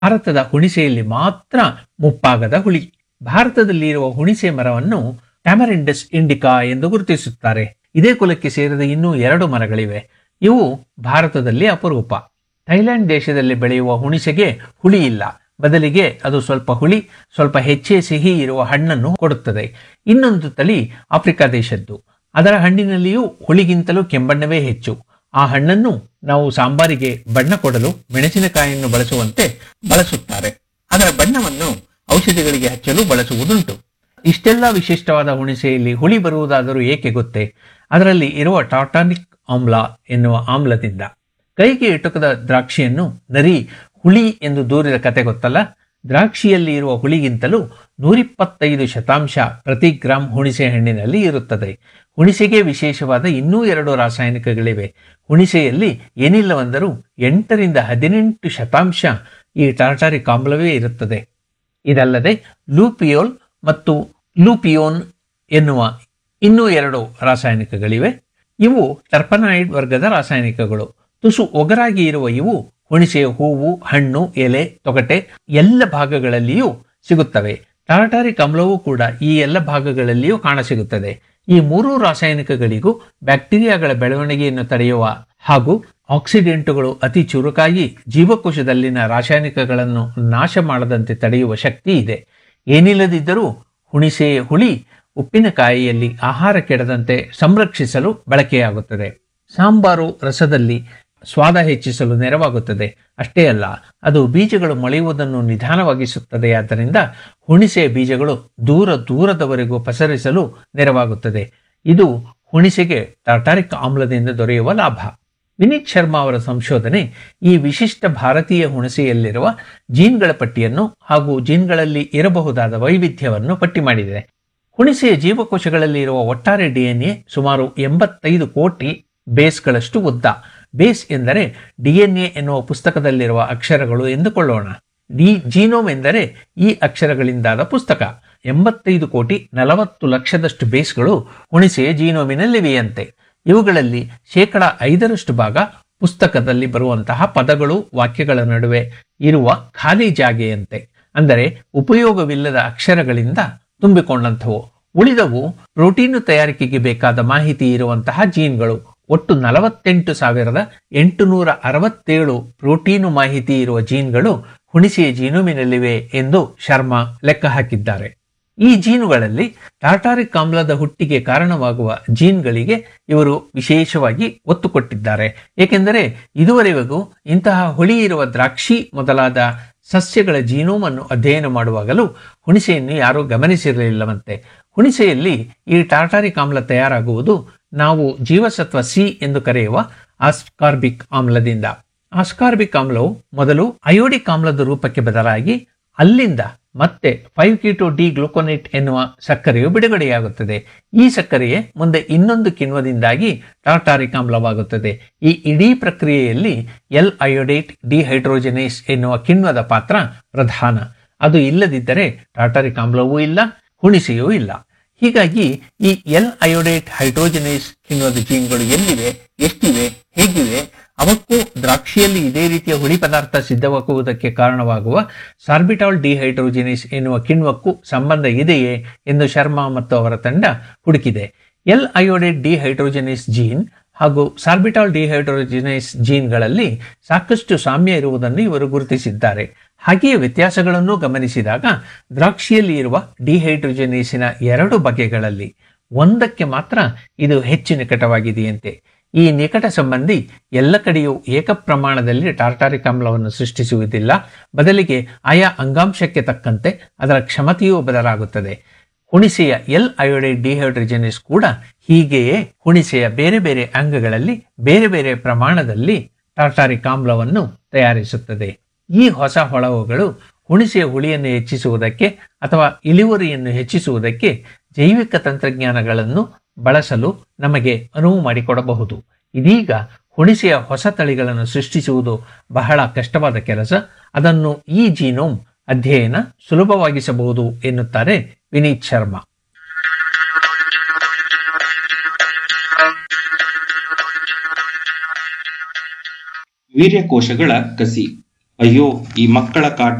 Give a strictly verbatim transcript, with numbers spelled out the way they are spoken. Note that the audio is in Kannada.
ಭಾರತದ ಹುಣಿಸೆಯಲ್ಲಿ ಮಾತ್ರ ಮುಪ್ಪಾಗದ ಹುಳಿ. ಭಾರತದಲ್ಲಿ ಇರುವ ಹುಣಿಸೆ ಮರವನ್ನು ಟ್ಯಾಮರಿಂಡಸ್ ಇಂಡಿಕಾ ಎಂದು ಗುರುತಿಸುತ್ತಾರೆ. ಇದೇ ಕುಲಕ್ಕೆ ಸೇರಿದ ಇನ್ನೂ ಎರಡು ಮರಗಳಿವೆ. ಇವು ಭಾರತದಲ್ಲಿ ಅಪರೂಪ. ಥೈಲ್ಯಾಂಡ್ ದೇಶದಲ್ಲಿ ಬೆಳೆಯುವ ಹುಣಿಸೆಗೆ ಹುಳಿ ಇಲ್ಲ, ಬದಲಿಗೆ ಅದು ಸ್ವಲ್ಪ ಹುಳಿ, ಸ್ವಲ್ಪ ಹೆಚ್ಚೇ ಸಿಹಿ ಇರುವ ಹಣ್ಣನ್ನು ಕೊಡುತ್ತದೆ. ಇನ್ನೊಂದು ತಳಿ ಆಫ್ರಿಕಾ ದೇಶದ್ದು. ಅದರ ಹಣ್ಣಿನಲ್ಲಿಯೂ ಹುಳಿಗಿಂತಲೂ ಕೆಂಬಣ್ಣವೇ ಹೆಚ್ಚು. ಆ ಹಣ್ಣನ್ನು ನಾವು ಸಾಂಬಾರಿಗೆ ಬಣ್ಣ ಕೊಡಲು ಮೆಣಸಿನಕಾಯಿಯನ್ನು ಬಳಸುವಂತೆ ಬಳಸುತ್ತಾರೆ. ಅದರ ಬಣ್ಣವನ್ನು ಔಷಧಿಗಳಿಗೆ ಹಚ್ಚಲು ಬಳಸುವುದುಂಟು. ಇಷ್ಟೆಲ್ಲ ವಿಶಿಷ್ಟವಾದ ಹುಣಿಸೆಯಲ್ಲಿ ಹುಳಿ ಬರುವುದಾದರೂ ಏಕೆ ಗೊತ್ತೇ? ಅದರಲ್ಲಿ ಇರುವ ಟಾರ್ಟಾನಿಕ್ ಆಮ್ಲ ಎನ್ನುವ ಆಮ್ಲದಿಂದ. ಕೈಗೆ ಎಟುಕದ ದ್ರಾಕ್ಷಿಯನ್ನು ನರಿ ಹುಳಿ ಎಂದು ದೂರಿದ ಕತೆ ಗೊತ್ತಲ್ಲ? ದ್ರಾಕ್ಷಿಯಲ್ಲಿ ಇರುವ ಹುಳಿಗಿಂತಲೂ ನೂರಿಪ್ಪತ್ತೈದು ಶತಾಂಶ ಪ್ರತಿ ಗ್ರಾಂ ಹುಣಿಸೆ ಹಣ್ಣಿನಲ್ಲಿ ಇರುತ್ತದೆ. ಹುಣಿಸೆಗೆ ವಿಶೇಷವಾದ ಇನ್ನೂ ಎರಡು ರಾಸಾಯನಿಕಗಳಿವೆ. ಹುಣಿಸೆಯಲ್ಲಿ ಏನಿಲ್ಲವೆಂದರೂ ಎಂಟರಿಂದ ಹದಿನೆಂಟು ಶತಾಂಶ ಈ ಟಾರ್ಟಾರಿಕ್ ಆಮ್ಲವೇ ಇರುತ್ತದೆ. ಇದಲ್ಲದೆ ಲೂಪಿಯೋಲ್ ಮತ್ತು ಲೂಪಿಯೋನ್ ಎನ್ನುವ ಇನ್ನೂ ಎರಡು ರಾಸಾಯನಿಕಗಳಿವೆ. ಇವು ಟರ್ಪನಾಯ್ಡ್ ವರ್ಗದ ರಾಸಾಯನಿಕಗಳು. ತುಸು ಒಗರಾಗಿ ಇರುವ ಇವು ಹುಣಿಸೆಯ ಹೂವು, ಹಣ್ಣು, ಎಲೆ, ತೊಗಟೆ ಎಲ್ಲ ಭಾಗಗಳಲ್ಲಿಯೂ ಸಿಗುತ್ತವೆ. ಟಾರ್ಟಾರಿಕ್ ಆಮ್ಲವೂ ಕೂಡ ಈ ಎಲ್ಲ ಭಾಗಗಳಲ್ಲಿಯೂ ಕಾಣಸಿಗುತ್ತದೆ. ಈ ಮೂರೂ ರಾಸಾಯನಿಕಗಳಿಗೂ ಬ್ಯಾಕ್ಟೀರಿಯಾಗಳ ಬೆಳವಣಿಗೆಯನ್ನು ತಡೆಯುವ ಹಾಗೂ ಆಕ್ಸಿಡೆಂಟುಗಳು ಅತಿ ಚುರುಕಾಗಿ ಜೀವಕೋಶದಲ್ಲಿನ ರಾಸಾಯನಿಕಗಳನ್ನು ನಾಶ ಮಾಡದಂತೆ ತಡೆಯುವ ಶಕ್ತಿ ಇದೆ. ಏನಿಲ್ಲದಿದ್ದರೂ ಹುಣಿಸೆಯ ಹುಳಿ ಉಪ್ಪಿನಕಾಯಿಯಲ್ಲಿ ಆಹಾರ ಕೆಡದಂತೆ ಸಂರಕ್ಷಿಸಲು ಬಳಕೆಯಾಗುತ್ತದೆ. ಸಾಂಬಾರು ರಸದಲ್ಲಿ ಸ್ವಾದ ಹೆಚ್ಚಿಸಲು ನೆರವಾಗುತ್ತದೆ. ಅಷ್ಟೇ ಅಲ್ಲ, ಅದು ಬೀಜಗಳು ಮೊಳೆಯುವುದನ್ನು ನಿಧಾನವಾಗಿಸುತ್ತದೆ. ಆದ್ದರಿಂದ ಹುಣಿಸೆಯ ಬೀಜಗಳು ದೂರ ದೂರದವರೆಗೂ ಪಸರಿಸಲು ನೆರವಾಗುತ್ತದೆ. ಇದು ಹುಣಿಸೆಗೆ ಟಾರ್ಟಾರಿಕ್ ಆಮ್ಲದಿಂದ ದೊರೆಯುವ ಲಾಭ. ವಿನೀತ್ ಶರ್ಮಾ ಅವರ ಸಂಶೋಧನೆ ಈ ವಿಶಿಷ್ಟ ಭಾರತೀಯ ಹುಣಸೆಯಲ್ಲಿರುವ ಜೀನ್ಗಳ ಪಟ್ಟಿಯನ್ನು ಹಾಗೂ ಜೀನ್ಗಳಲ್ಲಿ ಇರಬಹುದಾದ ವೈವಿಧ್ಯವನ್ನು ಪಟ್ಟಿ ಮಾಡಿದೆ. ಹುಣಿಸೆಯ ಜೀವಕೋಶಗಳಲ್ಲಿ ಇರುವ ಒಟ್ಟಾರೆ ಡಿಎನ್ಎ ಸುಮಾರು ಎಂಬತ್ತೈದು ಕೋಟಿ ಬೇಸ್ಗಳಷ್ಟು ಉದ್ದ. ಬೇಸ್ ಎಂದರೆ ಡಿಎನ್ಎ ಎನ್ನುವ ಪುಸ್ತಕದಲ್ಲಿರುವ ಅಕ್ಷರಗಳು ಎಂದುಕೊಳ್ಳೋಣ. ಡಿ ಜೀನೋಮ್ ಎಂದರೆ ಈ ಅಕ್ಷರಗಳಿಂದಾದ ಪುಸ್ತಕ. ಎಂಬತ್ತೈದು ಕೋಟಿ ನಲವತ್ತು ಲಕ್ಷದಷ್ಟು ಬೇಸ್ಗಳು ಹುಣಿಸೆಯ ಜೀನೋಮಿನಲ್ಲಿವೆಯಂತೆ. ಇವುಗಳಲ್ಲಿ ಶೇಕಡ ಐದರಷ್ಟು ಭಾಗ ಪುಸ್ತಕದಲ್ಲಿ ಬರುವಂತಹ ಪದಗಳು, ವಾಕ್ಯಗಳ ನಡುವೆ ಇರುವ ಖಾಲಿ ಜಾಗೆಯಂತೆ, ಅಂದರೆ ಉಪಯೋಗವಿಲ್ಲದ ಅಕ್ಷರಗಳಿಂದ ತುಂಬಿಕೊಂಡಂಥವು. ಉಳಿದವು ಪ್ರೋಟೀನು ತಯಾರಿಕೆಗೆ ಬೇಕಾದ ಮಾಹಿತಿ ಇರುವಂತಹ ಜೀನ್ಗಳು. ಒಟ್ಟು ನಲವತ್ತೆಂಟು ಸಾವಿರದ ಎಂಟುನೂರ ಅರವತ್ತೇಳು ಪ್ರೋಟೀನು ಮಾಹಿತಿ ಇರುವ ಜೀನ್ಗಳು ಹುಣಿಸೆಯ ಜೀನೋಮಿನಲ್ಲಿವೆ ಎಂದು ಶರ್ಮಾ ಲೆಕ್ಕ ಹಾಕಿದ್ದಾರೆ. ಈ ಜೀನುಗಳಲ್ಲಿ ಟಾರ್ಟಾರಿಕ್ ಆಮ್ಲದ ಹುಟ್ಟಿಗೆ ಕಾರಣವಾಗುವ ಜೀನ್ಗಳಿಗೆ ಇವರು ವಿಶೇಷವಾಗಿ ಒತ್ತು ಕೊಟ್ಟಿದ್ದಾರೆ. ಏಕೆಂದರೆ ಇದುವರೆಗೂ ಇಂತಹ ಹುಳಿ ಇರುವ ದ್ರಾಕ್ಷಿ ಮೊದಲಾದ ಸಸ್ಯಗಳ ಜೀನೋಮ್ ಅನ್ನು ಅಧ್ಯಯನ ಮಾಡುವಾಗಲೂ ಹುಣಿಸೆಯನ್ನು ಯಾರೂ ಗಮನಿಸಿರಲಿಲ್ಲವಂತೆ. ಹುಣಿಸೆಯಲ್ಲಿ ಈ ಟಾರ್ಟಾರಿಕ್ ಆಮ್ಲ ತಯಾರಾಗುವುದು ನಾವು ಜೀವಸತ್ವ ಸಿ ಎಂದು ಕರೆಯುವ ಆಸ್ಕಾರ್ಬಿಕ್ ಆಮ್ಲದಿಂದ. ಆಸ್ಕಾರ್ಬಿಕ್ ಆಮ್ಲವು ಮೊದಲು ಅಯೋಡಿಕ್ ಆಮ್ಲದ ರೂಪಕ್ಕೆ ಬದಲಾಗಿ ಅಲ್ಲಿಂದ ಮತ್ತೆ ಫೈವ್ ಕೀಟೋ ಡಿ ಗ್ಲೂಕೋನೇಟ್ ಎನ್ನುವ ಸಕ್ಕರೆಯು ಬಿಡುಗಡೆಯಾಗುತ್ತದೆ. ಈ ಸಕ್ಕರೆಯೇ ಮುಂದೆ ಇನ್ನೊಂದು ಕಿಣ್ವದಿಂದಾಗಿ ಟಾರ್ಟಾರಿಕ್ ಆಮ್ಲವಾಗುತ್ತದೆ. ಈ ಇಡೀ ಪ್ರಕ್ರಿಯೆಯಲ್ಲಿ ಎಲ್ ಅಯೋಡೇಟ್ ಡಿಹೈಡ್ರೋಜನೇಸ್ ಎನ್ನುವ ಕಿಣ್ವದ ಪಾತ್ರ ಪ್ರಧಾನ. ಅದು ಇಲ್ಲದಿದ್ದರೆ ಟಾರ್ಟಾರಿಕ್ ಆಮ್ಲವೂ ಇಲ್ಲ, ಹುಣಿಸೆಯೂ ಇಲ್ಲ. ಹೀಗಾಗಿ ಈ ಎಲ್ ಅಯೋಡೇಟ್ ಹೈಡ್ರೋಜನೇಸ್ ಕಿಣ್ವದ ಜೀನ್ಗಳು ಎಲ್ಲಿವೆ, ಎಷ್ಟಿವೆ, ಹೇಗಿವೆ, ಅವಕ್ಕೂ ದ್ರಾಕ್ಷಿಯಲ್ಲಿ ಇದೇ ರೀತಿಯ ಹುಳಿ ಪದಾರ್ಥ ಸಿದ್ಧವಾಗುವುದಕ್ಕೆ ಕಾರಣವಾಗುವ ಸಾರ್ಬಿಟಾಲ್ ಡಿಹೈಡ್ರೋಜಿನೇಸ್ ಎನ್ನುವ ಕಿಣ್ವಕ್ಕೂ ಸಂಬಂಧ ಇದೆಯೇ ಎಂದು ಶರ್ಮಾ ಮತ್ತು ಅವರ ತಂಡ ಹುಡುಕಿದೆ. ಎಲ್ ಅಯೋಡೇಟ್ ಡಿಹೈಡ್ರೋಜಿನೇಸ್ ಜೀನ್ ಹಾಗೂ ಸಾರ್ಬಿಟಾಲ್ ಡಿಹೈಡ್ರೋಜಿನೇಸ್ ಜೀನ್ಗಳಲ್ಲಿ ಸಾಕಷ್ಟು ಸಾಮ್ಯ ಇರುವುದನ್ನು ಇವರು ಗುರುತಿಸಿದ್ದಾರೆ. ಹಾಗೆಯೇ ವ್ಯತ್ಯಾಸಗಳನ್ನು ಗಮನಿಸಿದಾಗ ದ್ರಾಕ್ಷಿಯಲ್ಲಿ ಇರುವ ಡಿಹೈಡ್ರೋಜಿನೇಸಿನ ಎರಡು ಬಗೆಗಳಲ್ಲಿ ಒಂದಕ್ಕೆ ಮಾತ್ರ ಇದು ಹೆಚ್ಚು ನಿಕಟವಾಗಿದೆಯಂತೆ. ಈ ನಿಕಟ ಸಂಬಂಧಿ ಎಲ್ಲ ಕಡೆಯೂ ಏಕ ಪ್ರಮಾಣದಲ್ಲಿ ಟಾರ್ಟಾರಿಕ್ ಆಮ್ಲವನ್ನು ಸೃಷ್ಟಿಸುವುದಿಲ್ಲ. ಬದಲಿಗೆ ಆಯಾ ಅಂಗಾಂಶಕ್ಕೆ ತಕ್ಕಂತೆ ಅದರ ಕ್ಷಮತೆಯೂ ಬದಲಾಗುತ್ತದೆ. ಹುಣಿಸೆಯ ಎಲ್ ಅಯೋಡೇಟ್ ಡಿಹೈಡ್ರೋಜಿನೇಸ್ ಕೂಡ ಹೀಗೆಯೇ ಹುಣಿಸೆಯ ಬೇರೆ ಬೇರೆ ಅಂಗಗಳಲ್ಲಿ ಬೇರೆ ಬೇರೆ ಪ್ರಮಾಣದಲ್ಲಿ ಟಾರ್ಟಾರಿಕ್ ಆಮ್ಲವನ್ನು ತಯಾರಿಸುತ್ತದೆ. ಈ ಹೊಸ ಹೊಳವುಗಳು ಹುಣಿಸೆಯ ಹುಳಿಯನ್ನು ಹೆಚ್ಚಿಸುವುದಕ್ಕೆ ಅಥವಾ ಇಳುವರಿಯನ್ನು ಹೆಚ್ಚಿಸುವುದಕ್ಕೆ ಜೈವಿಕ ತಂತ್ರಜ್ಞಾನಗಳನ್ನು ಬಳಸಲು ನಮಗೆ ಅನುವು ಮಾಡಿಕೊಡಬಹುದು. ಇದೀಗ ಹುಣಿಸೆಯ ಹೊಸ ತಳಿಗಳನ್ನು ಸೃಷ್ಟಿಸುವುದು ಬಹಳ ಕಷ್ಟವಾದ ಕೆಲಸ. ಅದನ್ನು ಈ ಜೀನೋಮ್ ಅಧ್ಯಯನ ಸುಲಭವಾಗಿಸಬಹುದು ಎನ್ನುತ್ತಾರೆ ವಿನೀತ್ ಶರ್ಮಾ. ವೀರ್ಯಕೋಶಗಳ ಕಸಿ. ಅಯ್ಯೋ ಈ ಮಕ್ಕಳ ಕಾಟ